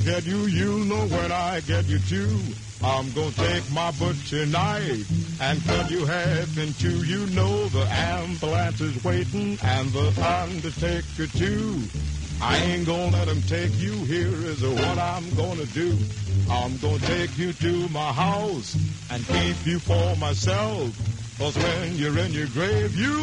Get you, you know when I get you too. I'm gonna take my butcher knife and cut you half in two. You know the ambulance is waiting and the undertaker too. I ain't gonna let him take you. Here is what I'm gonna do. I'm gonna take you to my house and keep you for myself. 'Cause when you're in your grave, you